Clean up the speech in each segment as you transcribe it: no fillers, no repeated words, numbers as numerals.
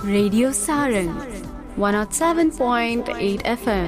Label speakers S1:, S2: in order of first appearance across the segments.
S1: Radio Sarang 107.8 FM.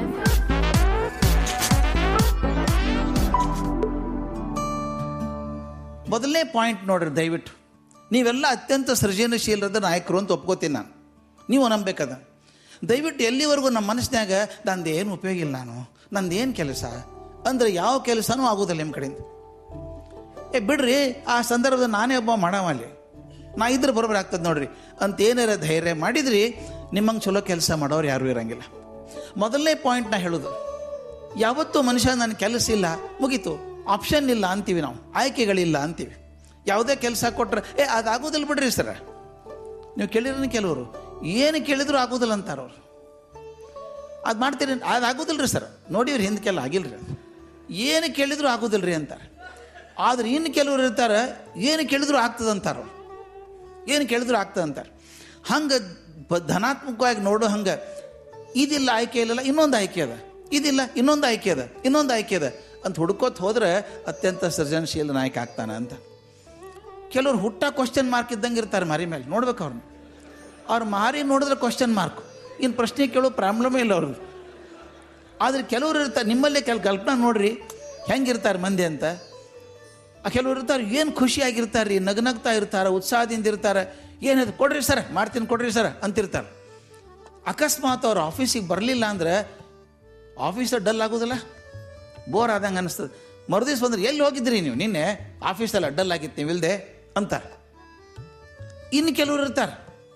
S2: ಮೊದಲನೇ point ನೋಡ್ರಿ, ದಯವಿಟ್ಟು ನೀವೆಲ್ಲ ಅತ್ಯಂತ ಸೃಜನಶೀಲರದ ನಾಯಕರು ಅಂತ ಒಪ್ಕೋತೀನಿ ನಾನು. ನೀವು ನಂಬೇಕದ. ದಯವಿಟ್ಟು ಎಲ್ಲಿವರೆಗೂ ನಮ್ಮ ಮನಸ್ಸಿನಾಗ ನಂದೇನು ಉಪಯೋಗ ಇಲ್ಲ, ನಂದೇನು ಕೆಲಸ ಅಂದರೆ ಯಾವ ಕೆಲಸನೂ ಆಗೋದಿಲ್ಲ ನಿಮ್ಮ ಕಡೆಯಿಂದ. ಬಿಡ್ರಿ, ಆ ಸಂದರ್ಭದಲ್ಲಿ ನಾನೇ ಒಬ್ಬ ಮಾಡವಲ್ಲಿ, ನಾ ಇದ್ರೆ ಬರೋಬ್ಬರ ಆಗ್ತದೆ ನೋಡ್ರಿ ಅಂತ ಏನಾರ ಧೈರ್ಯ ಮಾಡಿದ್ರಿ, ನಿಮ್ಮಂಗೆ ಚಲೋ ಕೆಲಸ ಮಾಡೋರು ಯಾರೂ ಇರೋಂಗಿಲ್ಲ. ಮೊದಲನೇ ಪಾಯಿಂಟ್ ನಾ ಹೇಳೋದು, ಯಾವತ್ತೂ ಮನುಷ್ಯ ನನ್ನ ಕೆಲಸ ಇಲ್ಲ ಮುಗೀತು, ಆಪ್ಷನ್ ಇಲ್ಲ ಅಂತೀವಿ ನಾವು, ಆಯ್ಕೆಗಳಿಲ್ಲ ಅಂತೀವಿ. ಯಾವುದೇ ಕೆಲಸ ಕೊಟ್ಟರೆ ಅದಾಗೋದಿಲ್ಲ ಬಿಡ್ರಿ ಸರ. ನೀವು ಕೇಳಿರೋನು ಕೆಲವರು ಏನು ಕೇಳಿದ್ರು ಆಗೋದಿಲ್ಲ ಅಂತಾರವ್ರು. ಅದು ಮಾಡ್ತೀರಿ, ಅದಾಗೋದಿಲ್ಲ ರೀ ಸರ್, ನೋಡಿವ್ರಿ ಹಿಂದಕ್ಕೆಲ್ಲ ಆಗಿಲ್ಲ ರೀ, ಏನು ಕೇಳಿದ್ರು ಆಗೋದಿಲ್ಲ ರೀ ಅಂತಾರೆ. ಆದ್ರೆ ಇನ್ನು ಕೆಲವರು ಇರ್ತಾರೆ, ಏನು ಕೇಳಿದ್ರು ಆಗ್ತದೆ ಅಂತಾರವ್ರು, ಏನು ಕೇಳಿದ್ರು ಆಗ್ತದೆ ಅಂತಾರೆ. ಹಂಗೆ ಧನಾತ್ಮಕವಾಗಿ ನೋಡೋ ಹಂಗೆ ಇದಿಲ್ಲ ಆಯ್ಕೆ ಇಲ್ಲ, ಇನ್ನೊಂದು ಆಯ್ಕೆ ಅದ, ಇದಿಲ್ಲ ಇನ್ನೊಂದು ಆಯ್ಕೆ ಅದ, ಇನ್ನೊಂದು ಆಯ್ಕೆ ಅದ ಅಂತ ಹುಡ್ಕೋತ ಹೋದ್ರೆ ಅತ್ಯಂತ ಸೃಜನಶೀಲ ನಾಯಕ ಆಗ್ತಾನೆ ಅಂತ. ಕೆಲವ್ರು ಹುಟ್ಟ ಕ್ವಶನ್ ಮಾರ್ಕ್ ಇದ್ದಂಗೆ ಇರ್ತಾರೆ ಮಾರಿ ಮೇಲೆ, ನೋಡ್ಬೇಕು ಅವ್ರನ್ನ. ಅವ್ರು ಮಾರಿ ನೋಡಿದ್ರೆ ಕ್ವಶನ್ ಮಾರ್ಕ್, ಇನ್ನು ಪ್ರಶ್ನೆ ಕೇಳೋ ಪ್ರಾಬ್ಲಮೇ ಇಲ್ಲ ಅವ್ರದ್ದು. ಆದರೆ ಕೆಲವರು ಇರ್ತಾರೆ, ನಿಮ್ಮಲ್ಲೇ ಕಲ್ಪನಾ ನೋಡ್ರಿ ಹೆಂಗಿರ್ತಾರೆ ಮಂದಿ ಅಂತ. ಕೆಲವ್ರು ಇರ್ತಾರೆ, ಏನು ಖುಷಿಯಾಗಿರ್ತಾರೆ ರೀ, ನಗ್ನಗ್ತಾ ಇರ್ತಾರೆ, ಉತ್ಸಾಹದಿಂದ ಇರ್ತಾರೆ. ಏನದು ಕೊಡ್ರಿ ಸರ್, ಮಾಡ್ತೀನಿ ಕೊಡ್ರಿ ಸರ್ ಅಂತಿರ್ತಾರೆ. ಅಕಸ್ಮಾತ್ ಅವ್ರು ಆಫೀಸಿಗೆ ಬರಲಿಲ್ಲ ಅಂದ್ರೆ ಆಫೀಸಲ್ಲಿ ಡಲ್ ಆಗೋದಿಲ್ಲ, ಬೋರ್ ಆದಂಗೆ ಅನ್ನಿಸ್ತದೆ. ಮರುದಿವ್ಸ ಬಂದ್ರೆ ಎಲ್ಲಿ ಹೋಗಿದ್ರಿ ನೀವು, ನಿನ್ನೆ ಆಫೀಸಲ್ಲಿ ಡಲ್ ಆಗಿತ್ತು ನೀವು ಇಲ್ಲದೆ ಅಂತಾರೆ. ಇನ್ನು ಕೆಲವ್ರು ಇರ್ತಾರೆ,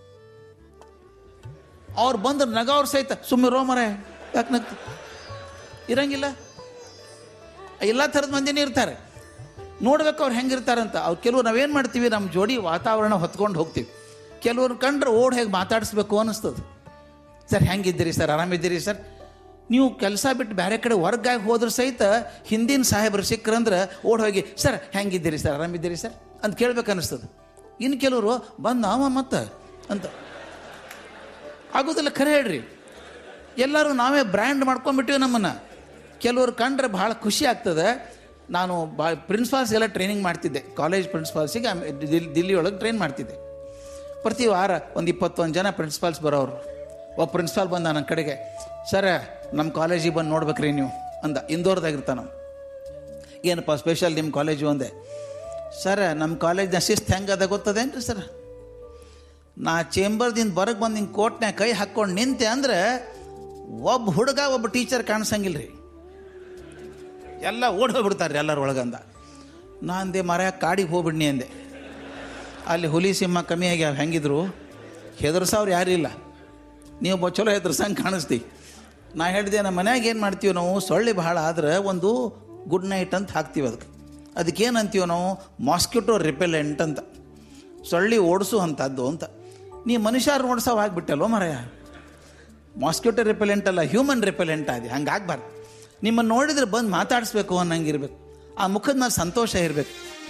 S2: ಅವ್ರು ಬಂದ್ರೆ ನಗವ್ರ ಸಹಿತ ಸುಮ್ಮನೆ ರೋ ಮರ ಯಾಕೆ ನಗ್ತು ಇರಂಗಿಲ್ಲ. ಎಲ್ಲ ಥರದ ಮಂದಿನೇ ಇರ್ತಾರೆ, ನೋಡ್ಬೇಕು ಅವ್ರು ಹೆಂಗಿರ್ತಾರಂತ. ಅವ್ರು ಕೆಲವ್ರು ನಾವೇನು ಮಾಡ್ತೀವಿ, ನಮ್ಮ ಜೋಡಿ ವಾತಾವರಣ ಹೊತ್ಕೊಂಡು ಹೋಗ್ತೀವಿ. ಕೆಲವ್ರು ಕಂಡ್ರೆ ಓಡ್ ಹೇಗೆ ಮಾತಾಡಿಸ್ಬೇಕು ಅನ್ನಿಸ್ತದೆ. Sir ಹೆಂಗಿದ್ದೀರಿ sir, ಆರಾಮಿದ್ದೀರಿ sir. ನೀವು ಕೆಲಸ ಬಿಟ್ಟು ಬೇರೆ ಕಡೆ ವರ್ಗಾಗಿ ಹೋದ್ರೆ ಸಹಿತ ಹಿಂದಿನ ಸಾಹೇಬ್ರು ಸಿಕ್ಕರಂದ್ರೆ ಓಡ್ ಹೋಗಿ ಸರ್ ಹೆಂಗಿದ್ದೀರಿ ಸರ್, ಆರಾಮಿದ್ದೀರಿ ಸರ್ ಅಂತ ಕೇಳ್ಬೇಕು ಅನ್ನಿಸ್ತದೆ. ಇನ್ನು ಕೆಲವರು ಬಂದು ಅವ ಮತ್ತೆ ಅಂತ ಆಗೋದಿಲ್ಲ. ಖರೆ ಹೇಳ್ರಿ, ಎಲ್ಲರೂ ನಾವೇ ಬ್ರ್ಯಾಂಡ್ ಮಾಡ್ಕೊಂಡ್ಬಿಟ್ಟಿವಿ ನಮ್ಮನ್ನು. ಕೆಲವರು ಕಂಡ್ರೆ ಭಾಳ ಖುಷಿ ಆಗ್ತದೆ. ನಾನು ಪ್ರಿನ್ಸಿಪಾಲ್ಸ್ಗೆಲ್ಲ ಟ್ರೈನಿಂಗ್ ಮಾಡ್ತಿದ್ದೆ, ಕಾಲೇಜ್ ಪ್ರಿನ್ಸಿಪಾಲ್ಸಿಗೆ ದಿಲ್ಲಿ ಒಳಗೆ ಟ್ರೈನ್ ಮಾಡ್ತಿದ್ದೆ. ಪ್ರತಿ ವಾರ ಒಂದು 21 ಜನ ಪ್ರಿನ್ಸಿಪಾಲ್ಸ್ ಬರೋರು. ಒಬ್ಬ ಪ್ರಿನ್ಸಿಪಾಲ್ ಬಂದ ನನ್ನ ಕಡೆಗೆ, ಸರ ನಮ್ಮ ಕಾಲೇಜಿಗೆ ಬಂದು ನೋಡ್ಬೇಕ್ರಿ ನೀವು ಅಂದ. ಇಂದೋರ್ದಾಗಿರ್ತಾನ ನಾವು. ಏನಪ್ಪ ಸ್ಪೆಷಲ್ ನಿಮ್ಮ ಕಾಲೇಜು ಅಂದೆ. ಸರ ನಮ್ಮ ಕಾಲೇಜ್ನ ಶಿಸ್ತು ಹೆಂಗದ ಗೊತ್ತದೇನ್ರಿ ಸರ್, ನಾ ಚೇಂಬರ್ದಿಂದ ಹೊರಗೆ ಬಂದು ಹಿಂಗೆ ಕೋಟ್ನ್ಯಾಗ ಕೈ ಹಾಕ್ಕೊಂಡು ನಿಂತೆ ಅಂದ್ರೆ ಒಬ್ಬ ಹುಡುಗ ಒಬ್ಬ ಟೀಚರ್ ಕಾಣಿಸಂಗಿಲ್ಲ ರೀ, ಎಲ್ಲ ಓಡಿ ಹೋಗ್ಬಿಡ್ತಾರೆ ಎಲ್ಲರ ಒಳಗಂದ. ನಾ ಅಂದೆ ಮರ ಕಾಡಿಗೆ ಹೋಗ್ಬಿಡ್ನಿ ಅಂದೆ. ಅಲ್ಲಿ ಹುಲಿ ಸಿಂಹ ಕಮ್ಮಿ ಆಗ್ಯಾವ, ಹೆಂಗಿದ್ರು ಹೆದರ್ಸವ್ರು ಯಾರೂ ಇಲ್ಲ, ನೀವು ಚಲೋ ಹೆದರ್ಸಂಗೆ ಕಾಣಿಸ್ತಿ. ನಾ ಹೇಳಿದೆ, ನಮ್ಮ ಮನ್ಯಾಗ ಏನು ಮಾಡ್ತೀವಿ ನಾವು, ಸೊಳ್ಳೆ ಭಾಳ ಆದ್ರೆ ಒಂದು ಗುಡ್ ನೈಟ್ ಅಂತ ಹಾಕ್ತೀವಿ. ಅದಕ್ಕೇನು ಅಂತೀವಿ ನಾವು, ಮಾಸ್ಕಿಟೋ ರಿಪೆಲೆಂಟ್ ಅಂತ, ಸೊಳ್ಳೆ ಓಡಿಸು ಅಂಥದ್ದು ಅಂತ. ನೀ ಮನುಷ್ಯರು ಓಡಿಸೋ ಆಗಿಬಿಟ್ಟಲ್ವ ಮರಯ, ಮಾಸ್ಕಿಟೋ ರಿಪೆಲೆಂಟ್ ಅಲ್ಲ, ಹ್ಯೂಮನ್ ರಿಪೆಲೆಂಟ್ ಆದಿ. ಹಂಗೆ ಆಗ್ಬಾರ್ದು. ನಿಮ್ಮನ್ನು ನೋಡಿದ್ರೆ ಬಂದು ಮಾತಾಡಿಸ್ಬೇಕು ಅನ್ನಂಗಿರ್ಬೇಕು, ಆ ಮುಖದ ಮೇಲೆ ಸಂತೋಷ ಇರಬೇಕು.